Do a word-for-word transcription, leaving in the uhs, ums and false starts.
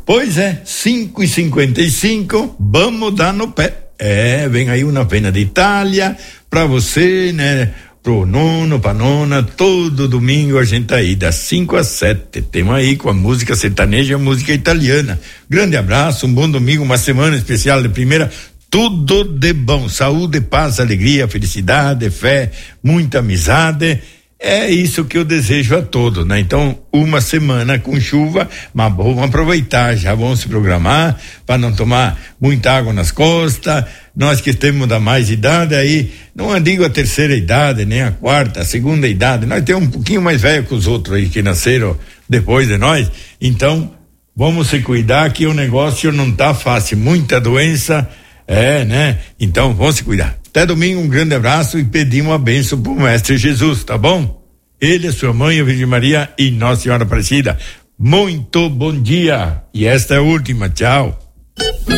Pois é, cinco e cinquenta e cinco, vamos dar no pé. É, vem aí uma pena de Itália pra você, né? Pro nono, pra nona, todo domingo a gente tá aí, das cinco às sete. Temos aí com a música sertaneja e a música italiana. Grande abraço, um bom domingo, uma semana especial de primeira. Tudo de bom, saúde, paz, alegria, felicidade, fé, muita amizade. É isso que eu desejo a todos, né? Então, uma semana com chuva, mas vamos aproveitar, já vamos se programar para não tomar muita água nas costas. Nós que temos da mais idade aí, não digo a terceira idade, nem a quarta, a segunda idade, nós temos um pouquinho mais velho que os outros aí que nasceram depois de nós. Então, vamos se cuidar que o negócio não tá fácil, muita doença, é, né? Então, vamos se cuidar. Até domingo, um grande abraço e pedimos a bênção pro Mestre Jesus, tá bom? Ele, a sua mãe, a Virgem Maria e Nossa Senhora Aparecida. Muito bom dia. E esta é a última. Tchau.